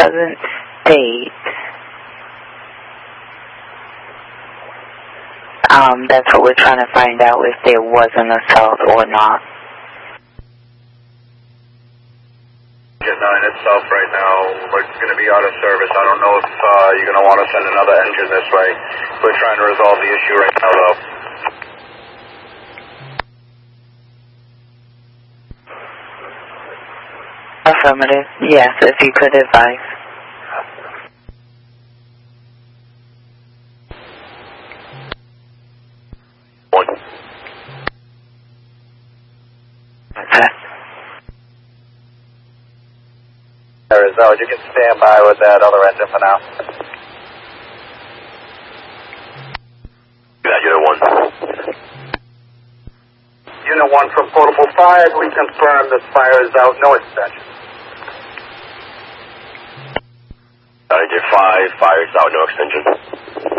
doesn't state. That's what we're trying to find out, if there was an assault or not. Engine 9 itself right now, we're going to be out of service. I don't know if you're going to want to send another engine this way. We're trying to resolve the issue right now, though. Affirmative. Yes, if you could advise. Arizona, you can stand by with that other engine for now. Unit 1. Unit 1 from Potable 5, we confirm this fire is out, no extension. Unit 5, fire is out, no extension.